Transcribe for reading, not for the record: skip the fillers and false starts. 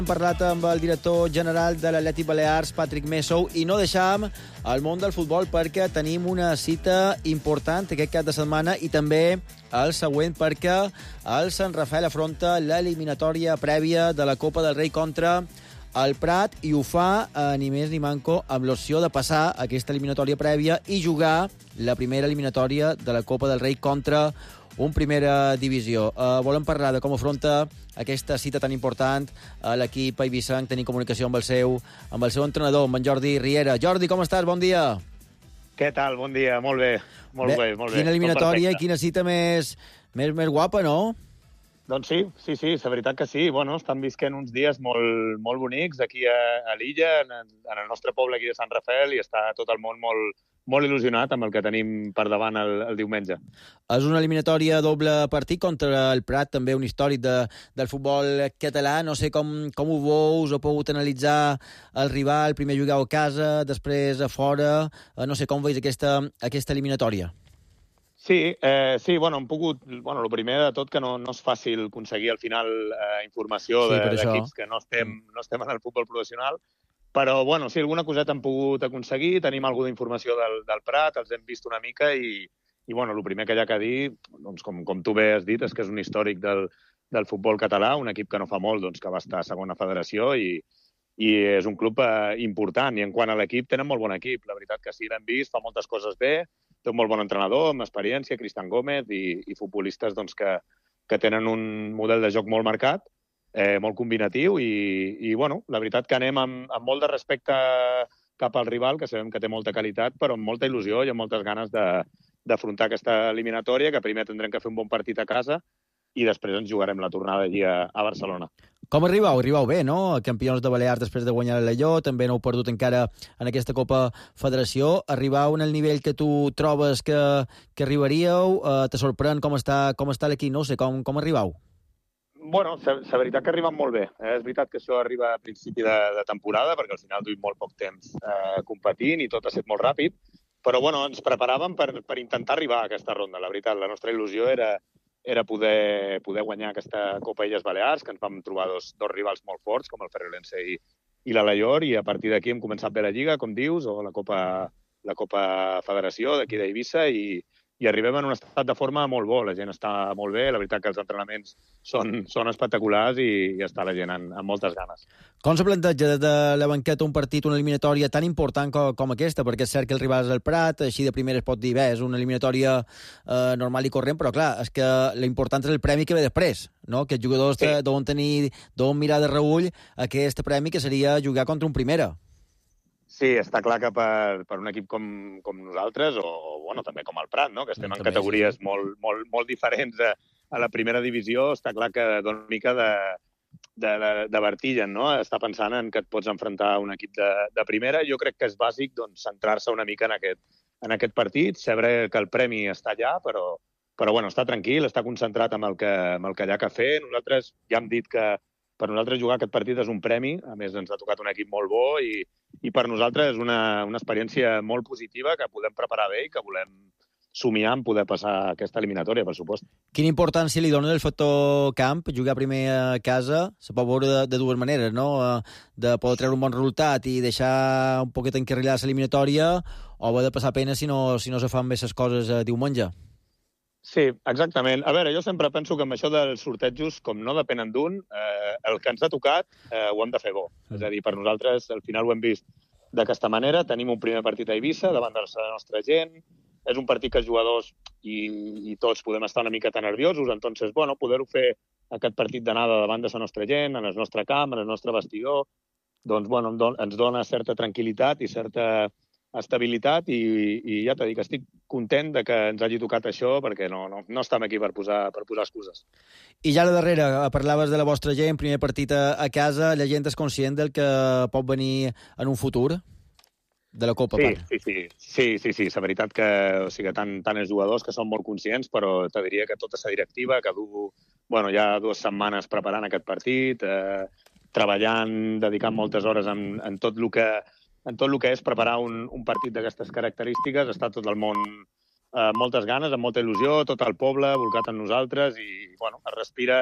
Hem parlat amb el director general de l'Atlètic Balears, Patrick Messou, i no deixàvem el món del futbol perquè tenim una cita important aquest cap de setmana i també el següent perquè el Sant Rafel afronta l'eliminatòria prèvia de la Copa del Rei contra el Prat i ho fa ni més ni manco amb l'opció de passar aquesta eliminatòria prèvia i jugar la primera eliminatòria de la Copa del Rei contra un primera divisió. Volem parlar de com afronta aquesta cita tan important a l'equip eivissenc, tenir comunicació amb el seu entrenador, amb en Jordi Riera. Jordi, com estàs? Bon dia. Què tal? Bon dia. Molt bé. Molt bé. Quina eliminatòria i quina cita més guapa, no? Doncs sí, és veritat que sí. Bueno, estan visquent uns dies molt bonics aquí a l'illa, en el nostre poble aquí de Sant Rafel, i està tot el món molt il·lusionat amb el que tenim per davant el diumenge. És una eliminatòria doble partit contra el Prat, també un històric del futbol català. No sé com ho veus, heu pogut analitzar el rival, primer jugueu a casa, després a fora. No sé com veus aquesta eliminatòria. Sí, bueno, hem pogut... Bueno, el primer de tot que no és fàcil aconseguir al final informació d'equips que no estem en el futbol professional, però, bueno, sí, alguna coseta hem pogut aconseguir, tenim alguna informació del Prat, els hem vist una mica i bueno, el primer que hi ha que dir, doncs, com tu bé has dit, és que és un històric del futbol català, un equip que no fa molt, doncs, que va estar a segona federació i és un club important. I en quant a l'equip, tenen molt bon equip. La veritat que sí, l'hem vist, fa moltes coses bé, té un molt bon entrenador, amb experiència, Cristian Gómez, i futbolistes doncs, que tenen un model de joc molt marcat, molt combinatiu i bueno, la veritat que anem amb molt de respecte cap al rival, que sabem que té molta qualitat, però amb molta il·lusió i amb moltes ganes d'afrontar aquesta eliminatòria, que primer tindrem que fer un bon partit a casa i després ens jugarem la tornada allí a Barcelona. Com arribau? Arribau bé, no? Campions de Balears després de guanyar l'Allò, també no heu perdut encara en aquesta Copa Federació. Arribau en el nivell que tu trobes que arribaríeu? Te sorprèn com està l'equip? No sé, com arribau? Bueno, la veritat que arriben molt bé. És veritat que això arriba a principi de temporada, perquè al final duim molt poc temps competint i tot ha estat molt ràpid, però bueno, ens preparàvem per intentar arribar a aquesta ronda. La veritat, la nostra il·lusió era poder guanyar aquesta Copa Illes Balears, que ens vam trobar dos rivals molt forts, com el Ferrolense i l'Alaior, i a partir d'aquí hem començat bé la Lliga, com dius, o la Copa Federació d'aquí d'Eivissa, i arribem en un estat de forma molt bo. La gent està molt bé, la veritat que els entrenaments són espectaculars i està la gent amb moltes ganes. Com se planteja de la banqueta un partit, una eliminatòria tan important com aquesta? Perquè és cert que el rival és el Prat, així de primera es pot dir, bé, és una eliminatòria normal i corrent, però clar, és que l'important és el premi que ve després, no? Que els jugadors deuen mirar de reüll aquest premi que seria jugar contra un primera. Sí, està clar que per un equip com nosaltres, o bueno, també com el Prat, no? Que estem en categories molt diferents a la primera divisió, està clar que dona una mica de vertigen, no? Està pensant en que et pots enfrontar a un equip de primera. Jo crec que és bàsic doncs, centrar-se una mica en aquest partit, saber que el premi està allà, però bueno, està tranquil, està concentrat amb el que hi ha que fer. Nosaltres ja hem dit que per nosaltres jugar aquest partit és un premi, a més ens ha tocat un equip molt bo i per nosaltres és una experiència molt positiva que podem preparar bé i que volem somiar en poder passar aquesta eliminatòria, per supost. Quina importància li dona el factor camp, jugar primer a casa? Se pot veure de dues maneres, no? De poder treure un bon resultat i deixar un poquet encarrilada l'eliminatòria o haver de passar pena si no se fan bé les coses diumenge. Sí, exactament. A veure, jo sempre penso que amb això dels sortejos, com no depenen d'un, el que ens ha tocat ho hem de fer bo. És a dir, per nosaltres, al final ho hem vist d'aquesta manera. Tenim un primer partit a Eivissa davant de la nostra gent. És un partit que els jugadors i tots podem estar una miqueta nerviosos, entonces, bueno, poder-ho fer aquest partit d'anada davant de la nostra gent, en el nostre camp, en el nostre vestidor, doncs, bueno, ens dona certa tranquil·litat i certa estabilitat i ja t'he dit que estic content de que ens hagi tocat això perquè no estem aquí per posar excuses. I ja a la darrera, parlaves de la vostra gent, primer partit a casa, la gent és conscient del que pot venir en un futur de la Copa? Sí, la veritat que tant els jugadors que són molt conscients, però te diria que tota la directiva que ja 2 setmanes preparant aquest partit, treballant, dedicant moltes hores en tot el que és preparar un partit d'aquestes característiques, està tot el món amb moltes ganes, amb molta il·lusió, tot el poble volcat en nosaltres i, bueno, es respira